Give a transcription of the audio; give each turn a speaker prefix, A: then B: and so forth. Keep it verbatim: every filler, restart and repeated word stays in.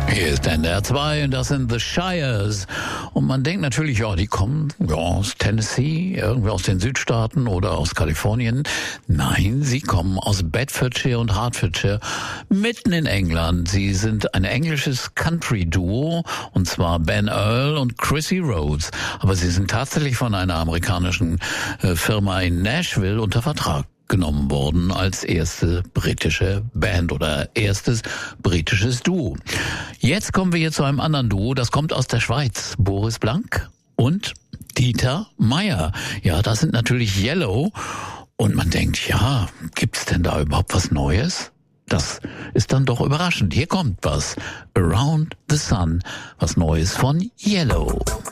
A: Hier ist N D R zwei und das sind The Shires. Und man denkt natürlich, ja, die kommen ja, aus Tennessee, irgendwie aus den Südstaaten oder aus Kalifornien. Nein, sie kommen aus Bedfordshire und Hertfordshire, mitten in England. Sie sind ein englisches Country-Duo, und zwar Ben Earl und Chrissy Rhodes. Aber sie sind tatsächlich von einer amerikanischen äh, Firma in Nashville unter Vertrag genommen worden als erste britische Band oder erstes britisches Duo. Jetzt kommen wir hier zu einem anderen Duo, das kommt aus der Schweiz. Boris Blank und Dieter Meier. Ja, das sind natürlich Yellow. Und man denkt, ja, gibt's denn da überhaupt was Neues? Das ist dann doch überraschend. Hier kommt was. Around the Sun, was Neues von Yellow.